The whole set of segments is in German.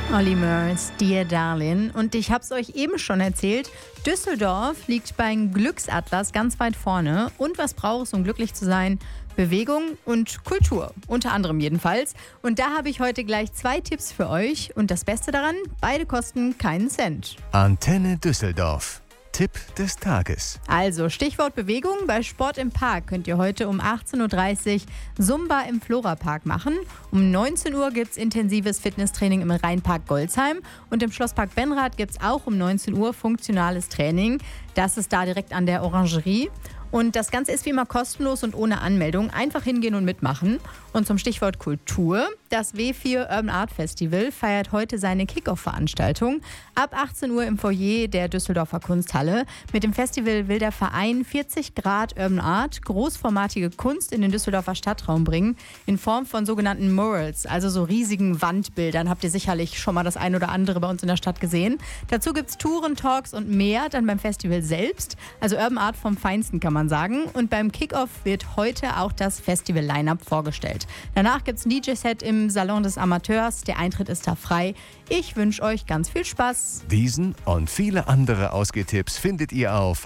Olly Murs, Dear Darling. Und ich habe es euch eben schon erzählt, Düsseldorf liegt beim Glücksatlas ganz weit vorne. Und was braucht es, um glücklich zu sein? Bewegung und Kultur, unter anderem jedenfalls. Und da habe ich heute gleich 2 Tipps für euch. Und das Beste daran, beide kosten keinen Cent. Antenne Düsseldorf. Tipp des Tages. Also Stichwort Bewegung. Bei Sport im Park könnt ihr heute um 18.30 Uhr Zumba im Florapark machen. Um 19 Uhr gibt es intensives Fitnesstraining im Rheinpark Golzheim. Und im Schlosspark Benrath gibt es auch um 19 Uhr funktionales Training. Das ist da direkt an der Orangerie. Und das Ganze ist wie immer kostenlos und ohne Anmeldung. Einfach hingehen und mitmachen. Und zum Stichwort Kultur. Das W4 Urban Art Festival feiert heute seine Kick-Off-Veranstaltung. Ab 18 Uhr im Foyer der Düsseldorfer Kunsthalle. Mit dem Festival will der Verein 40 Grad Urban Art, großformatige Kunst in den Düsseldorfer Stadtraum bringen. In Form von sogenannten Murals, also so riesigen Wandbildern. Habt ihr sicherlich schon mal das ein oder andere bei uns in der Stadt gesehen. Dazu gibt es Touren, Talks und mehr dann beim Festival selbst. Also Urban Art vom Feinsten, kann man sagen. Und beim Kick-Off wird heute auch das Festival-Line-Up vorgestellt. Danach gibt es ein DJ-Set im Salon des Amateurs. Der Eintritt ist da frei. Ich wünsche euch ganz viel Spaß. Diesen und viele andere Ausgehtipps findet ihr auf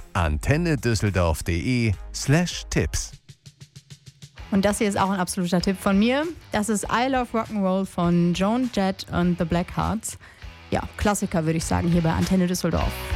antennedüsseldorf.de/Tipps. Und das hier ist auch ein absoluter Tipp von mir. Das ist I Love Rock'n'Roll von Joan Jett und The Blackhearts. Ja, Klassiker würde ich sagen hier bei Antenne Düsseldorf.